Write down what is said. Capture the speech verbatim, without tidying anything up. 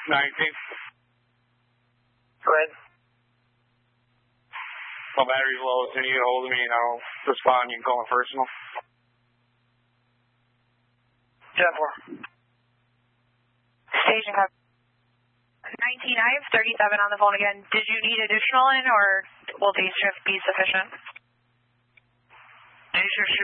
nineteen. Go ahead. My battery's low. Can you get a hold of me and I'll respond? You can call it personal. ten four. Station code. nineteen, I have thirty-seven on the phone again. Did you need additional in, or will day shift be sufficient? Day shift